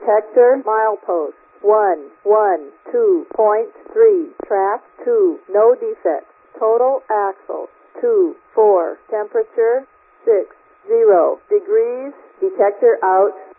Detector milepost 112.3. Track 2. No defects. Total axle 2, 4. Temperature 60 degrees. Detector out.